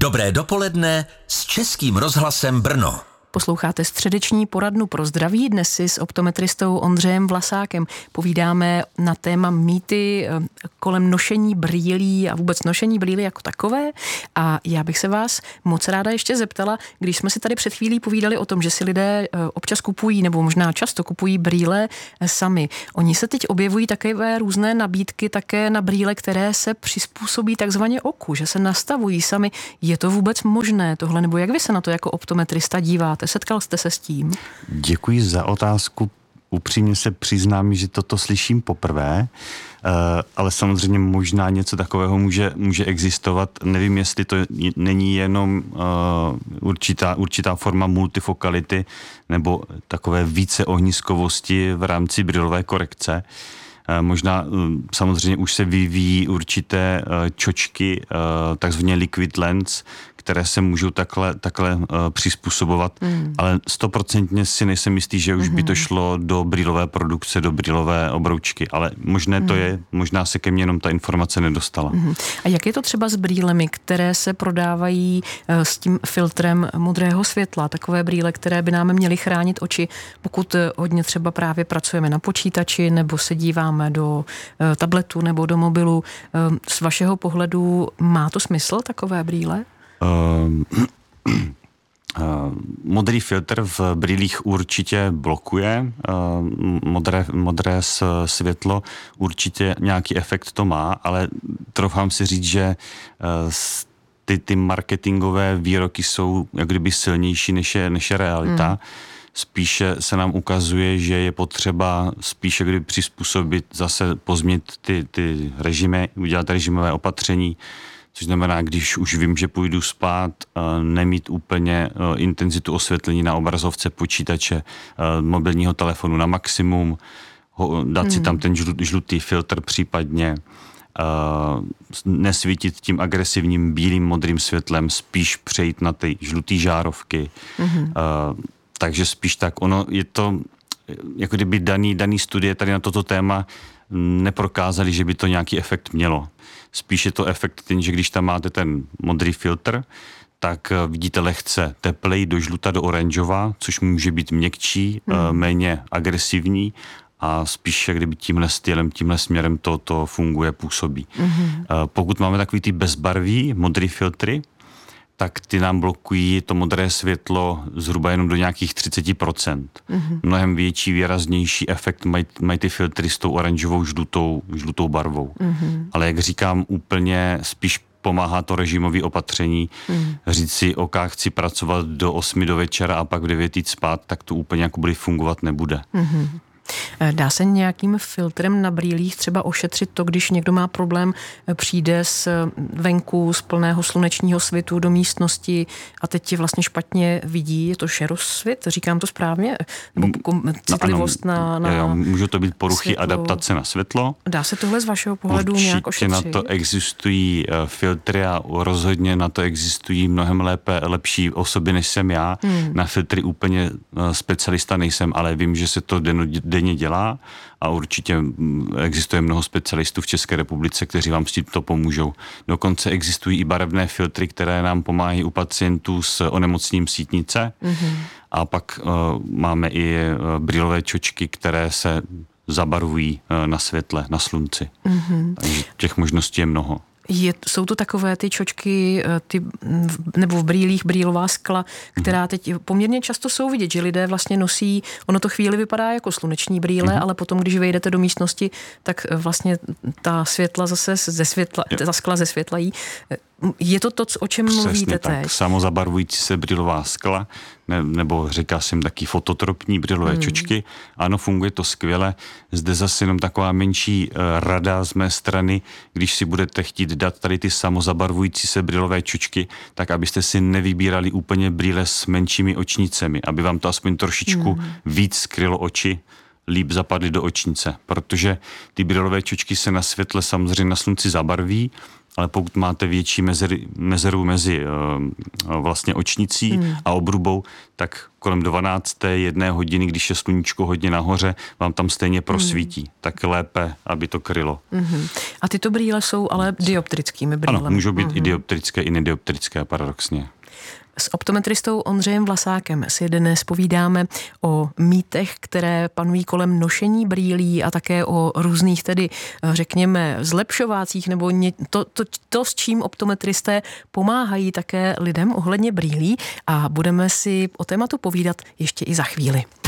Dobré dopoledne s Českým rozhlasem Brno. Posloucháte středeční poradnu pro zdraví. Dnes si s optometristou Ondřejem Vlasákem povídáme na téma mýty kolem nošení brýlí a vůbec nošení brýlí jako takové. A já bych se vás moc ráda ještě zeptala, když jsme si tady před chvílí povídali o tom, že si lidé občas kupují, nebo možná často kupují brýle sami. Oni se teď objevují takové různé nabídky také na brýle, které se přizpůsobí takzvaně oku, že se nastavují sami. Je to vůbec možné tohle, nebo jak vy se na to jako optometrista díváte? Setkal jste se s tím? Děkuji za otázku. Upřímně se přiznám, že toto slyším poprvé, ale samozřejmě možná něco takového může existovat. Nevím, jestli to není jenom určitá forma multifokality nebo takové více ohniskovosti v rámci brýlové korekce. Možná samozřejmě už se vyvíjí určité čočky, takzvané liquid lens, které se můžou takhle přizpůsobovat, ale 100% si nejsem jistý, že už by to šlo do brýlové produkce, do brýlové obroučky, ale možné to je, možná se ke mně jenom ta informace nedostala. A jak je to třeba s brýlemi, které se prodávají s tím filtrem modrého světla, takové brýle, které by nám měly chránit oči, pokud hodně třeba právě pracujeme na počítači nebo se díváme do tabletu nebo do mobilu. Z vašeho pohledu má to smysl, takové brýle? Modrý filtr v brýlích určitě blokuje, modré světlo určitě nějaký efekt to má, ale troufám si říct, že ty marketingové výroky jsou jak kdyby silnější než je realita. Spíše se nám ukazuje, že je potřeba spíše kdyby přizpůsobit, zase pozměnit ty režimy, udělat režimové opatření, což znamená, když už vím, že půjdu spát, nemít úplně intenzitu osvětlení na obrazovce počítače, mobilního telefonu na maximum, dát si tam ten žlutý filtr případně, nesvítit tím agresivním bílým modrým světlem, spíš přejít na ty žlutý žárovky. Takže spíš tak, ono je to, jako kdyby daný studie tady na toto téma neprokázali, že by to nějaký efekt mělo. Spíš je to efekt ten, že když tam máte ten modrý filtr, tak vidíte lehce teplej do žluta, do oranžova, což může být měkčí, méně agresivní a spíš jak kdyby tímhle stylem, tímhle směrem to funguje, působí. Pokud máme takový ty bezbarví modrý filtry, tak ty nám blokují to modré světlo zhruba jenom do nějakých 30%. Mnohem větší, výraznější efekt mají ty filtry s tou oranžovou, žlutou barvou. Ale jak říkám, úplně spíš pomáhá to režimový opatření. Říct si, chci pracovat do 8 do večera a pak v 9 jít spát, tak to úplně jako bude fungovat nebude. Dá se nějakým filtrem na brýlích třeba ošetřit to, když někdo má problém, přijde z venku, z plného slunečního svitu do místnosti a teď ti vlastně špatně vidí, je to šerosvit, říkám to správně? Nebo citlivost na můžou to být poruchy světlo. Adaptace na světlo. Dá se tohle z vašeho pohledu Určitě nějak ošetřit? na to existují filtry a rozhodně na to existují mnohem lepší osoby, než jsem já. Na filtry úplně specialista nejsem, ale vím, že se to denně dělá a určitě existuje mnoho specialistů v České republice, kteří vám s tímto pomůžou. Dokonce existují i barevné filtry, které nám pomáhají u pacientů s onemocněním sítnice. A pak máme i brýlové čočky, které se zabarvují na světle, na slunci. Takže těch možností je mnoho. Jsou to takové ty čočky, nebo v brýlích brýlová skla, která teď poměrně často jsou vidět, že lidé vlastně nosí, ono to chvíli vypadá jako sluneční brýle, ale potom, když vejdete do místnosti, tak vlastně ta světla zase ta skla zesvětlají. Je to to, o čem mluvíte teď? Samozabarvující se brýlová skla, nebo říká jsem taky fototropní brýlové čočky. Ano, funguje to skvěle. Zde zase jenom taková menší rada z mé strany, když si budete chtít dát tady ty samozabarvující se brýlové čočky, tak abyste si nevybírali úplně brýle s menšími očnicemi, aby vám to aspoň trošičku víc skrylo oči, líp zapadly do očnice, protože ty brýlové čočky se na světle samozřejmě na slunci zabarví, ale pokud máte větší mezeru mezi vlastně očnicí a obrubou, tak kolem 1 hodiny, když je sluníčko hodně nahoře, vám tam stejně prosvítí. Tak lépe, aby to krylo. A tyto brýle jsou ale dioptrickými brýlemi. Ano, můžou být i dioptrické, i nedioptrické, paradoxně. S optometristou Ondřejem Vlasákem si dnes povídáme o mýtech, které panují kolem nošení brýlí a také o různých tedy, řekněme, zlepšovácích nebo to, s čím optometristé pomáhají také lidem ohledně brýlí, a budeme si o tématu povídat ještě i za chvíli.